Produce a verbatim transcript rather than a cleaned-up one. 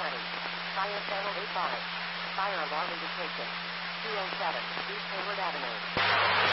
twenty. Fire channel eight five. Fire alarm indication. two oh seven. East Hayward Avenue.